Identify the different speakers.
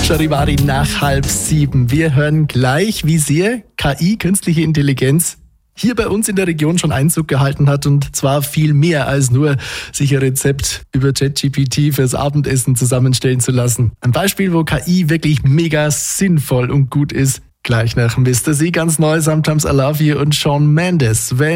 Speaker 1: Charivari nach 6:30. Wir hören gleich, wie sehr KI, künstliche Intelligenz, hier bei uns in der Region schon Einzug gehalten hat, und zwar viel mehr als nur sich ein Rezept über ChatGPT fürs Abendessen zusammenstellen zu lassen. Ein Beispiel, wo KI wirklich mega sinnvoll und gut ist, gleich nach Mr. C, ganz neu, Sometimes I Love You und Shawn Mendes.